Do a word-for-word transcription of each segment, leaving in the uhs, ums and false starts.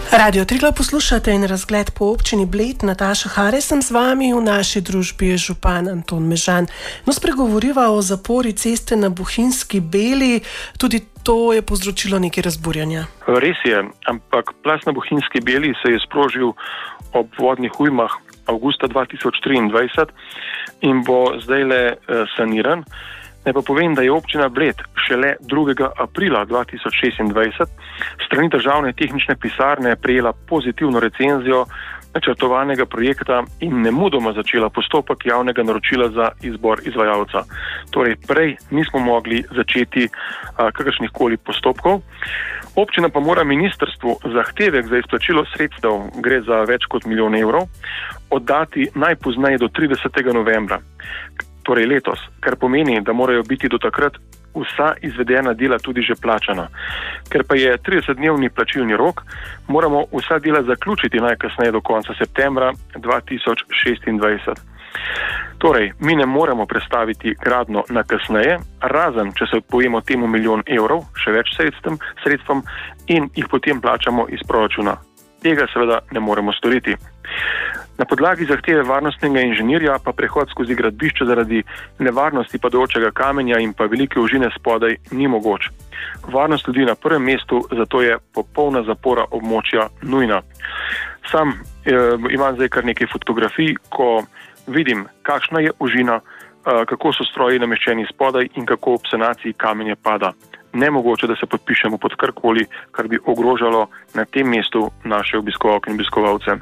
Radio Triglav poslušate in razgled po občini Bled. Nataša Hare sem z vami, v naši družbi je župan Anton Mežan. No, spregovoriva o zapori ceste na Bohinjski Beli, tudi to je povzročilo nekaj razburjanja. Res je, ampak plaz na Bohinjski Beli se je sprožil ob vodnih ujmah avgusta dva tisoč triindvajset in bo zdajle saniran. Naj pa povem, da je občina Bled šele drugega aprila dva tisoč šestindvajset strani državne tehnične pisarne prejela pozitivno recenzijo načrtovanega projekta in nemudoma začela postopek javnega naročila za izbor izvajalca. Torej, prej nismo mogli začeti a, kakršnih koli postopkov. Občina pa mora ministrstvu zahtevek za izplačilo sredstev, gre za več kot milijon evrov, oddati najpozneje do tridesetega novembra. Torej letos, kar pomeni, da morajo biti do takrat vsa izvedena dela tudi že plačana. Ker pa je tridesetdnevni plačilni rok, moramo vsa dela zaključiti najkasneje do konca septembra dva tisoč šestindvajset. Torej, mi ne moremo prestaviti gradnjo na kasneje, razen če se odpojemo temu milijon evrov, še več sredstvom, sredstvom in jih potem plačamo iz proračuna. Tega seveda ne moremo storiti. Na podlagi zahteve varnostnega inženirja pa prehod skozi gradbišče zaradi nevarnosti padajočega kamenja in pa velike ožine spodaj ni mogoč. Varnost ljudi na prvem mestu, zato je popolna zapora območja nujna. Sam eh, imam zdaj kar nekaj fotografij, ko vidim, kakšna je ožina, eh, kako so stroji nameščeni spodaj in kako ob sanaciji kamenje pada. Nemogoče, da se podpišemo pod karkoli, kar bi ogrožalo na tem mestu naše obiskovalke in obiskovalce.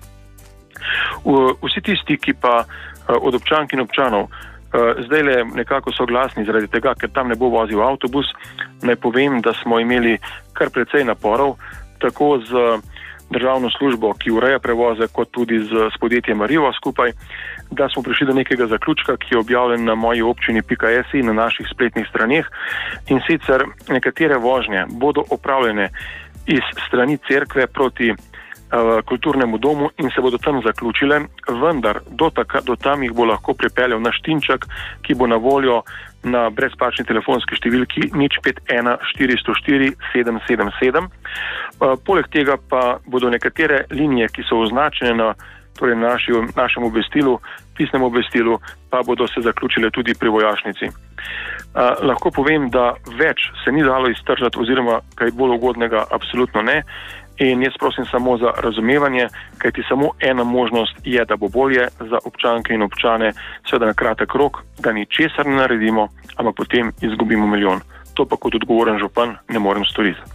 Vsi tisti, ki pa od občank in občanov zdaj le nekako so glasni zaradi tega, ker tam ne bo vozil avtobus, naj povem, da smo imeli kar precej naporov, tako z državno službo, ki ureja prevoze, kot tudi z, s podjetjem Mariva skupaj, da smo prišli do nekega zaključka, ki je objavljen na moji občini pika si na naših spletnih straneh, in sicer nekatere vožnje bodo opravljene iz strani cerkve proti kulturnemu domu in se bodo tam zaključile, vendar do, taka, do tam jih bo lahko pripeljal naš timček, ki bo na voljo na brezplačni telefonski številki nič pet ena štiri nula štiri sedem sedem sedem. Poleg tega pa bodo nekatere linije, ki so označene na torej naši, našem obvestilu, pisnem obvestilu, pa bodo se zaključile tudi pri vojašnici. Uh, lahko povem, da več se ni dalo iztržati oziroma kaj bolj ugodnega absolutno ne. In jaz prosim samo za razumevanje, kajti samo ena možnost je, da bo bolje za občanke in občane, seveda na kratek rok, da ničesar ne naredimo, ampak potem izgubimo milijon. To pa kot odgovoren župan ne morem storiti.